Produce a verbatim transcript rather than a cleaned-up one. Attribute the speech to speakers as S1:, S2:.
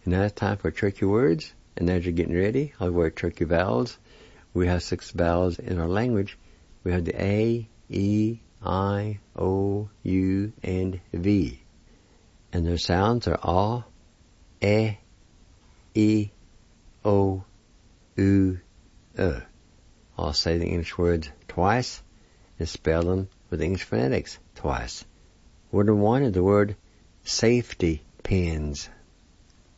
S1: And now it's time for tricky words. And as you're getting ready, I'll word tricky vowels. We have six vowels in our language. We have the A, E, I, O, U, and V. And their sounds are A, E, E, O, U, E. I'll say the English words twice and spell them with English phonetics twice. Word number one is the word safety pins.